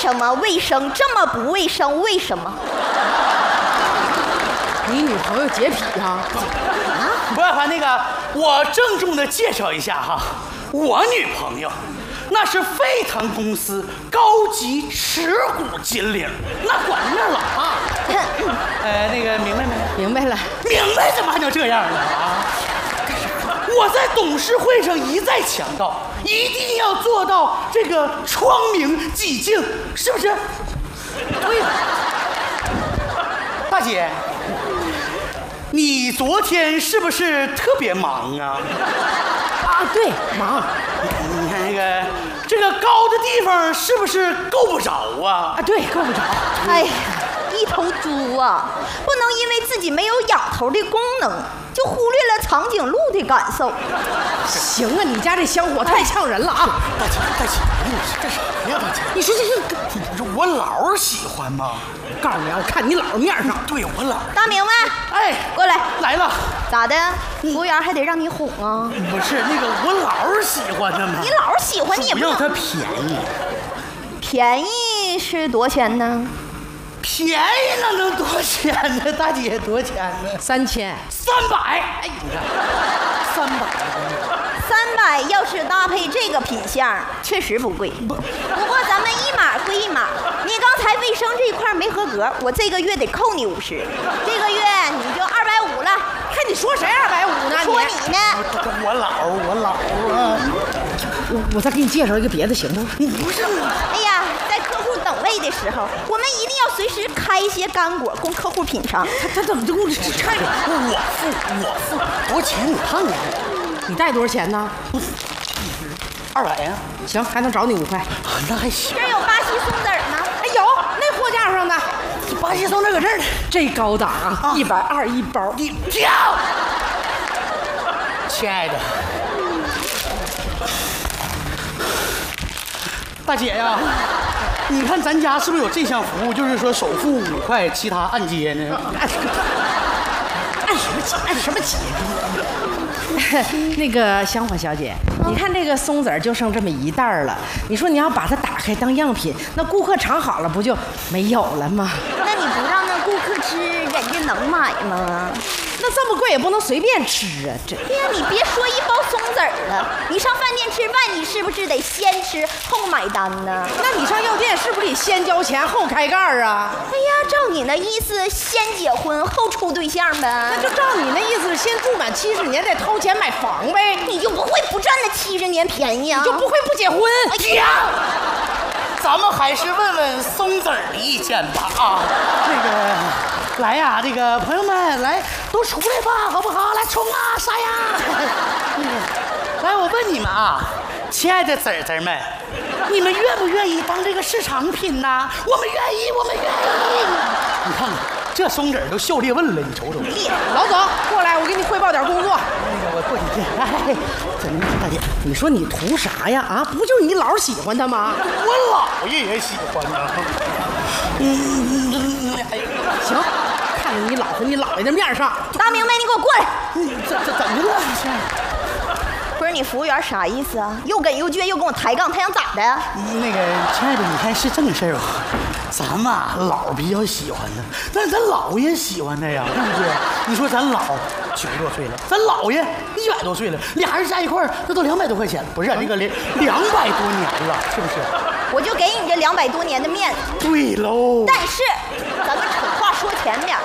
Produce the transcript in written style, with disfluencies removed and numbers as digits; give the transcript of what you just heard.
什么卫生这么不卫生？为什么？ 你女朋友洁癖啊？ 不是，那个，我郑重的介绍一下哈，我女朋友，那是沸腾公司高级持股经理，那管面老大。那个明白没？ 明白了。 明白怎么还能这样呢？啊！我在董事会上一再强调，一定要做到这个窗明几净，是不是？对了，大姐。你昨天是不是特别忙啊？ 啊，对，忙。 你看这个高的地方是不是够不着啊？ 啊，对，够不着。 哎呀，一头猪啊，不能因为自己没有仰头的功能，就忽略了长颈鹿的感受。 行啊，你家这香火太呛人了啊！ 大姐，你说这啥呀？大姐， 你说你说我姥儿喜欢吗？ 告诉你啊，我看你姥儿面上。 对我姥儿。 大明白？ 哎， 过来。 来了。 咋的？服务员还得让你哄啊？ 不是那个，我姥儿喜欢的吗？ 你姥儿喜欢你也不能。 让他便宜。 便宜是多少钱呢？ 便宜那能多少钱呢？大姐多少钱呢 ？3000。 300。哎，你看 ，300要是搭配这个品相，确实不贵。不过咱们一码归一码，你刚才卫生这一块没合格，我这个月得扣你50，这个月你就250了。 看你说谁250呢？ 说你呢？ 我姥啊！ 我再给你介绍一个别的行吗？ 不是。 哎呀，在客户等位的时候，我们一定要随时开一些干果供客户品尝。 他怎么就给我拆了？ 我付，多少钱？你看看。 你带多少钱呢 ？200呀。 行，还能找你5块。 那还行。 这有巴西松子吗？ 哎，有，那货架上的。 巴西松子搁这儿呢。 这高档啊，120一包。 你跳。亲爱的。大姐呀，你看咱家是不是有这项服务？就是说首付5块，其他按揭呢？ 按什么揭？按什么揭？那个香火小姐，你看这个松子就剩这么一袋了。你说你要把它打开当样品，那顾客尝好了不就没有了吗？ 那你不让那顾客吃，人家能买吗？ 那这么贵也不能随便吃啊！这， 对呀，你别说一包松子了，你上饭店吃饭，你是不是得先吃后买单呢？ 那你上药店是不是得先交钱后开盖啊？ 哎呀，照你那意思，先结婚后处对象呗？ 那就照你那意思，先住满70年再掏钱买房呗？ 你就不会不占那70年便宜啊？ 你就不会不结婚？ 停！咱们还是问问松子的意见吧啊！来呀，这个朋友们来都出来吧，好不好？来冲啊，杀呀！来，我问你们啊，亲爱的籽籽们，你们愿不愿意当这个市场品呢？我们愿意，我们愿意。你看看这松子都笑裂纹了，你瞅瞅。 老总，过来，我给你汇报点工作。 我过几天。哎，怎么大姐？ 你说你图啥呀？啊，不就是你姥喜欢他吗？ 我姥爷也喜欢呢。 行，看在你姥和你姥爷的面上。 大明白，你给我过来。 怎么了？ 不是你服务员啥意思啊？又梗又倔又跟我抬杠，他想咋的？ 那个亲爱的，你看是这么事儿啊，咱嘛姥比较喜欢他，但是咱姥爷喜欢他呀，对不对？你说咱姥90多岁了，咱姥爷100多岁了，俩人加一块儿，那都200多块钱，不是这个200多年了，是不是？ 我就给你这200多年的面子。 对喽。 但是咱们丑话说前面，